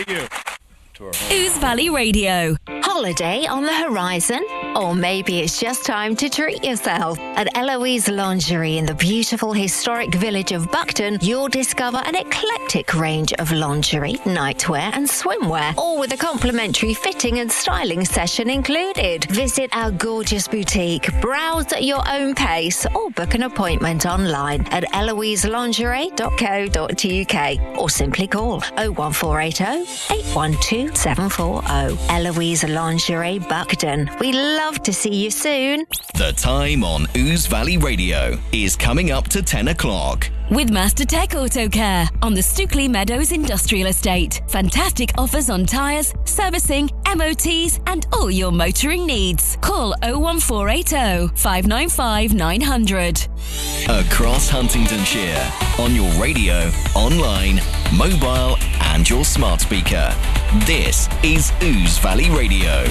you. Ouse Valley Radio. Holiday on the horizon? Or maybe it's just time to treat yourself. At Eloise Lingerie in the beautiful historic village of Buckton, you'll discover an eclectic range of lingerie, nightwear and swimwear, all with a complimentary fitting and styling session included. Visit our gorgeous boutique, browse at your own pace, or book an appointment online at eloiselingerie.co.uk or simply call 01480 812 740. Eloise Lingerie Buckton. We love to see you soon. The time on Ouse Valley Radio is coming up to 10 o'clock. With Master Tech Auto Care on the Stookley Meadows Industrial Estate. Fantastic offers on tyres, servicing, MOTs and all your motoring needs. Call 01480 595 900. Across Huntingdonshire, on your radio, online, mobile and your smart speaker. This is Ouse Valley Radio.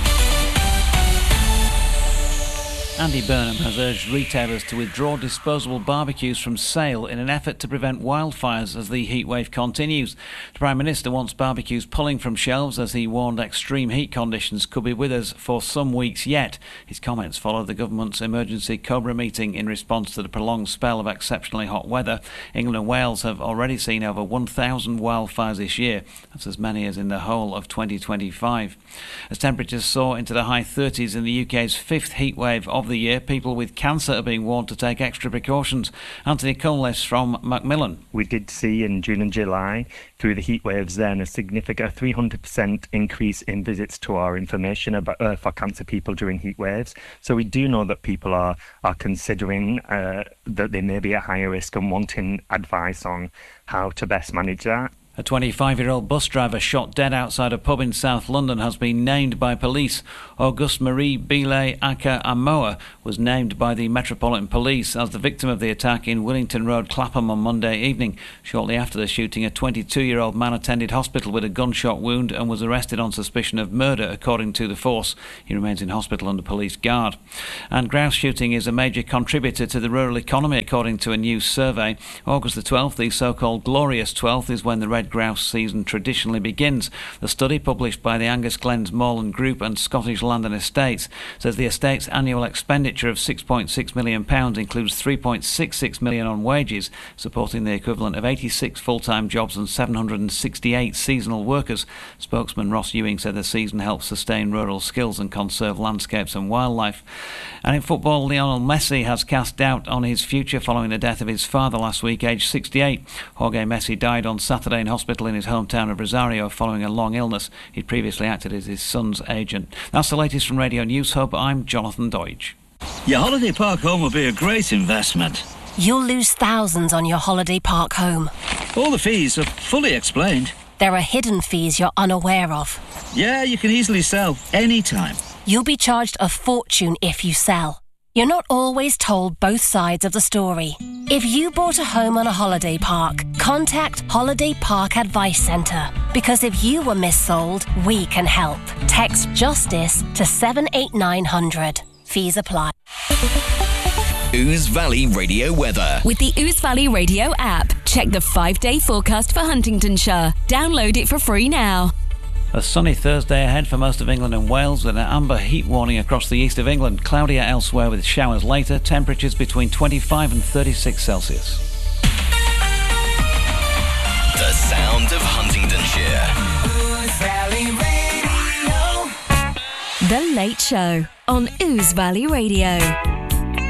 Andy Burnham has urged retailers to withdraw disposable barbecues from sale in an effort to prevent wildfires as the heatwave continues. The Prime Minister wants barbecues pulling from shelves as he warned extreme heat conditions could be with us for some weeks yet. His comments followed the government's emergency COBRA meeting in response to the prolonged spell of exceptionally hot weather. England and Wales have already seen over 1,000 wildfires this year. That's as many as in the whole of 2025. As temperatures soar into the high 30s in the UK's fifth heatwave of the year, people with cancer are being warned to take extra precautions. Anthony Cunliffe from Macmillan. We did see in June and July, through the heat waves then, a significant 300% increase in visits to our information about for cancer people during heat waves. So we do know that people are considering that they may be at higher risk and wanting advice on how to best manage that. A 25-year-old bus driver shot dead outside a pub in South London has been named by police. Auguste Marie Bile Aka Amoa was named by the Metropolitan Police as the victim of the attack in Willington Road, Clapham on Monday evening. Shortly after the shooting, a 22-year-old man attended hospital with a gunshot wound and was arrested on suspicion of murder, according to the force. He remains in hospital under police guard. And grouse shooting is a major contributor to the rural economy, according to a new survey. August the 12th, the so-called Glorious 12th, is when the red grouse season traditionally begins. The study, published by the Angus Glens Moorland Group and Scottish Land and Estates, says the estate's annual expenditure of £6.6 million includes £3.66 million on wages, supporting the equivalent of 86 full-time jobs and 768 seasonal workers. Spokesman Ross Ewing said the season helps sustain rural skills and conserve landscapes and wildlife. And in football, Lionel Messi has cast doubt on his future following the death of his father last week, aged 68. Jorge Messi died on Saturday in hospital in his hometown of Rosario following a long illness. He'd previously acted as his son's agent. That's the latest from Radio News Hub. I'm Jonathan Deutsch. Your holiday park home will be a great investment. You'll lose thousands on your holiday park home. All the fees are fully explained. There are hidden fees you're unaware of. Yeah, you can easily sell anytime. You'll be charged a fortune if you sell. You're not always told both sides of the story. If you bought a home on a holiday park, contact Holiday Park Advice Centre. Because if you were missold, we can help. Text JUSTICE to 78900. Fees apply. Ouse Valley Radio weather. With the Ouse Valley Radio app, check the 5-day forecast for Huntingdonshire. Download it for free now. A sunny Thursday ahead for most of England and Wales, with an amber heat warning across the east of England. Cloudier elsewhere with showers later. Temperatures between 25 and 36 Celsius. The sound of Huntingdonshire. The Late Show on Ouse Valley Radio.